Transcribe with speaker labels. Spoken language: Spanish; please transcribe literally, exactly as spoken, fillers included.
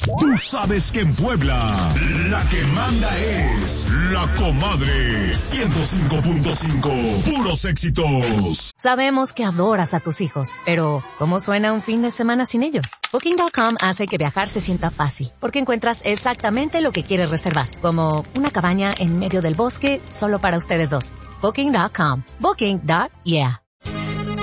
Speaker 1: Tú sabes que en Puebla, la que manda es la comadre. ciento cinco punto cinco, puros éxitos.
Speaker 2: Sabemos que adoras a tus hijos, pero ¿cómo suena un fin de semana sin ellos? Booking punto com hace que viajar se sienta fácil, porque encuentras exactamente lo que quieres reservar, como una cabaña en medio del bosque solo para ustedes dos. Booking punto com. Booking. Yeah.